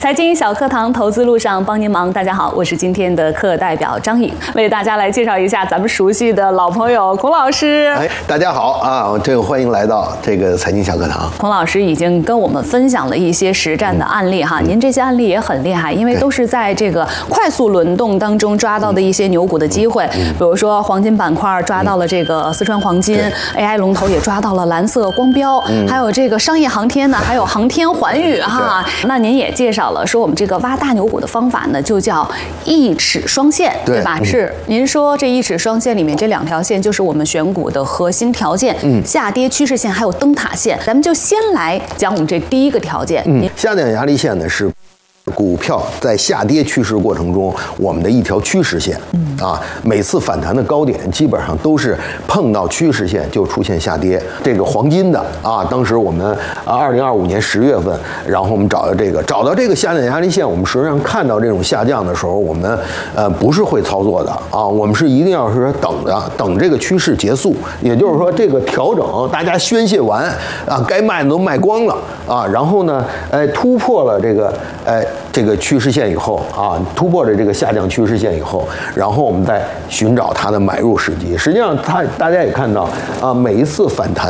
财经小课堂，投资路上帮您忙。大家好，我是今天的课代表张颖，为大家来介绍一下咱们熟悉的老朋友孔老师。 大家好啊，欢迎来到这个财经小课堂。 孔老师已经跟我们分享了一些实战的案例哈，您这些案例也很厉害，因为都是在这个快速轮动当中抓到的一些牛股的机会，比如说黄金板块抓到了这个四川黄金，AI 龙头也抓到了蓝色光标，还有这个商业航天呢，还有航天环宇哈。那您也介绍了说我们这个挖大牛股的方法呢，就叫一尺双线，对吧？是，您说这一尺双线里面这两条线就是我们选股的核心条件，下跌趋势线还有灯塔线。咱们就先来讲我们这第一个条件， 下降压力线呢是股票在下跌趋势过程中，我们的一条趋势线每次反弹的高点基本上都是碰到趋势线就出现下跌。这个黄金的当时我们2025年10月份，然后我们找到这个下降压力线，我们实际上看到这种下降的时候，我们不是会操作的我们是一定要是等这个趋势结束，也就是说这个调整大家宣泄完该卖的都卖光了然后呢突破了这个趋势线以后突破了这个下降趋势线以后，然后我们再寻找它的买入时机。实际上大家也看到每一次反弹